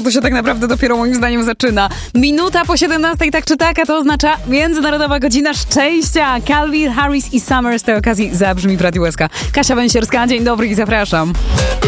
to się tak naprawdę dopiero moim zdaniem zaczyna. Minuta po 17, tak czy tak, a to oznacza Międzynarodowa Godzina Szczęścia. Calvin Harris i Summer z tej okazji zabrzmi w Radiu SK. Kasia Węsierska, dzień dobry i zapraszam.